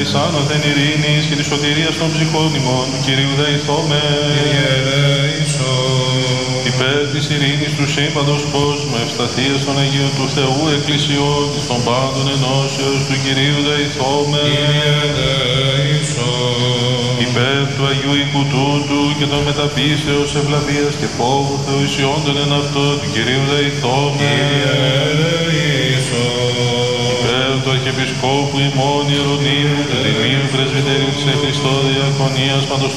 της άνωθεν ειρήνης και της σωτηρίας των ψυχών ημών, του Κυρίου δεηθώμε. Κύριε ελέησον. Υπέρ της ειρήνης του σύμπαντος κόσμου, ευσταθίας των Αγίων του Θεού Εκκλησιών, της των πάντων ενώσεως, του Κυρίου δεηθώμε. Κύριε ελέησον. Υπέρ του Αγίου οίκου τούτου και των μεταπίστεως ευλαβίας και φόβου Θεού ισιόντων εν αυτό, του Κυρίου δεηθώμε. Κύριε ελέησον. Υπέρ του Αρχιεπισκόπου ημών Ιερονύμου, του Τιμίου Πρεσβυτερίου της Χριστό Διακονίας παντός